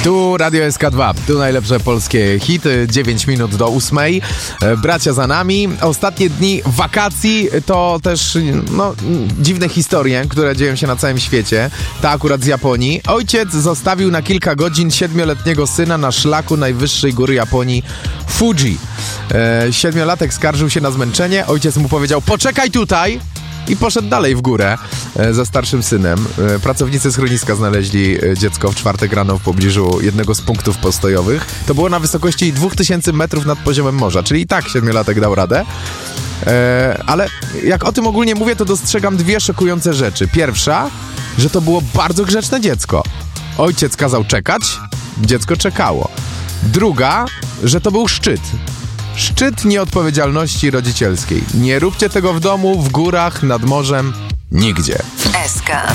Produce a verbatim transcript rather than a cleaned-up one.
Tu Radio S K dwa, tu najlepsze polskie hity, dziewięć minut do ósmej. Bracia za nami. Ostatnie dni wakacji to też no, dziwne historie, które dzieją się na całym świecie. Ta akurat z Japonii. Ojciec zostawił na kilka godzin siedmioletniego syna na szlaku najwyższej góry Japonii, Fuji. E, siedmiolatek skarżył się na zmęczenie. Ojciec mu powiedział: poczekaj tutaj! I poszedł dalej w górę e, ze starszym synem. E, pracownicy schroniska znaleźli e, dziecko w czwartek rano w pobliżu jednego z punktów postojowych. To było na wysokości dwa tysiące metrów nad poziomem morza, czyli i tak siedmiolatek dał radę. E, ale jak o tym ogólnie mówię, to dostrzegam dwie szokujące rzeczy. Pierwsza, że to było bardzo grzeczne dziecko. Ojciec kazał czekać, dziecko czekało. Druga, że to był szczyt. Szczyt nieodpowiedzialności rodzicielskiej. Nie róbcie tego w domu, w górach, nad morzem, nigdzie. S K.